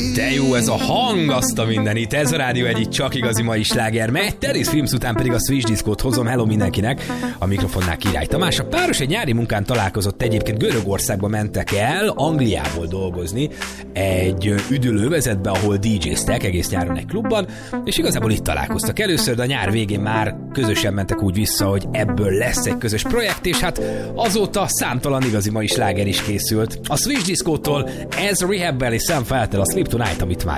De jó ez a hang, azt a mindenit. Ez a Rádió Egy csak igazi mai sláger. Megy Terész Films után pedig a Switch Discót hozom. Hello mindenkinek. A mikrofonnál Király Tamás. A páros egy nyári munkán találkozott, egyébként Görögországba mentek el, Angliából dolgozni, egy üdülővezetbe, ahol DJ-ztek egész nyáron egy klubban, és igazából itt találkoztak először, de a nyár végén már közösen mentek úgy vissza, hogy ebből lesz egy közös projekt, és hát azóta számtalan igazi mai sláger is készült. A Switch Discótól ez Rehab Valley, Sam Feltel, a Sleep Tonight, amit már